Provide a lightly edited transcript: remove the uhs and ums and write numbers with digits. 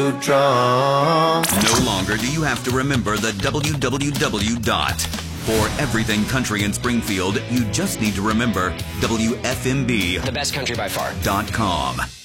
Drunk. No longer do you have to remember the www dot. For everything country in Springfield, you just need to remember WFMB. The best country by far. .com.